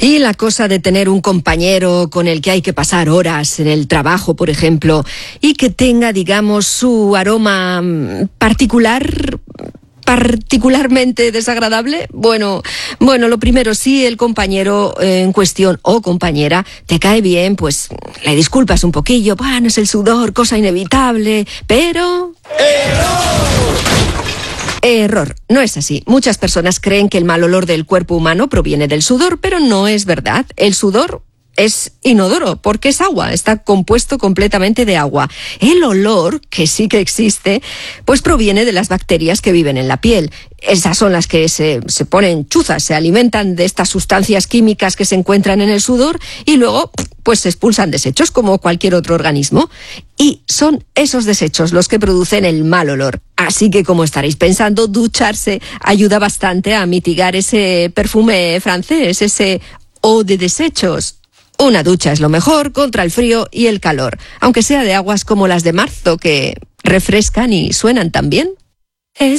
Y la cosa de tener un compañero con el que hay que pasar horas en el trabajo, por ejemplo, y que tenga, digamos, su aroma particularmente desagradable. Bueno, lo primero, si el compañero en cuestión o compañera te cae bien, pues le disculpas un poquillo. Bueno, es el sudor, cosa inevitable, pero... Error, no es así. Muchas personas creen que el mal olor del cuerpo humano proviene del sudor, pero no es verdad. El sudor es inodoro porque es agua, está compuesto completamente de agua. El olor, que sí que existe, pues proviene de las bacterias que viven en la piel. Esas son las que se ponen chuzas, se alimentan de estas sustancias químicas que se encuentran en el sudor y luego pues se expulsan desechos como cualquier otro organismo. Y son esos desechos los que producen el mal olor. Así que, como estaréis pensando, ducharse ayuda bastante a mitigar ese perfume francés, ese eau de desechos. Una ducha es lo mejor contra el frío y el calor, aunque sea de aguas como las de marzo, que refrescan y suenan tan bien.